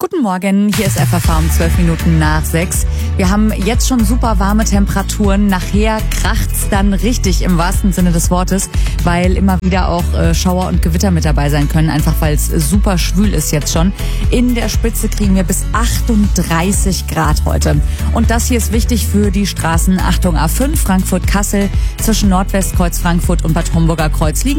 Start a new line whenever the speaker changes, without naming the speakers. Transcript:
Guten Morgen, hier ist FFH um 12 Minuten nach 6. Wir haben jetzt schon super warme Temperaturen. Nachher kracht's dann richtig im wahrsten Sinne des Wortes, weil immer wieder auch Schauer und Gewitter mit dabei sein können, einfach weil es super schwül ist jetzt schon. In der Spitze kriegen wir bis 38 Grad heute. Und das hier ist wichtig für die Straßen. Achtung, A5 Frankfurt-Kassel zwischen Nordwestkreuz Frankfurt und Bad Homburger Kreuz liegen